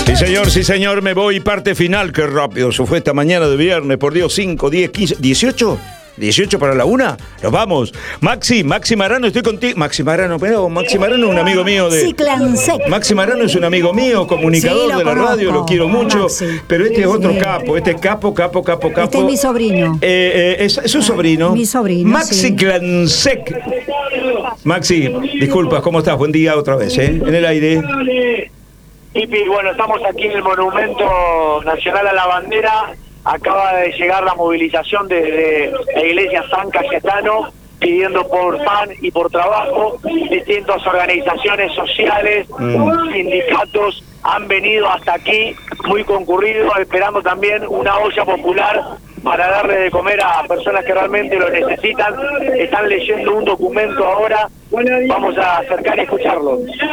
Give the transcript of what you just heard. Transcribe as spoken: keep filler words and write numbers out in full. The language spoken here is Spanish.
Sí, señor, sí, señor, me voy. Parte final, qué rápido. Se fue esta mañana de viernes, por Dios, cinco, diez, quince, dieciocho. dieciocho para la una, nos vamos. Maxi, Maxi Marano, estoy contigo. Maxi Marano, pero Maxi Marano es un amigo mío de... Ciclansec. Maxi Marano es un amigo mío, comunicador Sí, de la conozco, radio, lo quiero mucho. Maxi. Pero este es otro Sí. capo, este es capo, capo, capo, capo. Este es mi sobrino. Eh, eh, es, es su sobrino. Mi sobrino, Maxi sí. Clansec. Maxi, disculpas, ¿cómo estás? Buen día otra vez, ¿eh? En el aire. Ipi, bueno, estamos aquí en el Monumento Nacional a la Bandera. Acaba de llegar la movilización desde la iglesia San Cayetano, pidiendo por pan y por trabajo. Distintas organizaciones sociales, Mm. sindicatos han venido hasta aquí, muy concurridos, esperando también una olla popular para darle de comer a personas que realmente lo necesitan. Están leyendo un documento ahora, vamos a acercar y escucharlo.